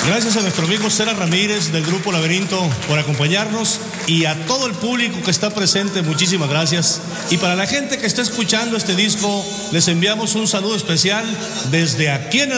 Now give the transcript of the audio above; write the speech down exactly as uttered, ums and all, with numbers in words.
Gracias a nuestro amigo Cera Ramírez del Grupo Laberinto por acompañarnos y a todo el público que está presente, muchísimas gracias. Y para la gente que está escuchando este disco, les enviamos un saludo especial desde aquí en el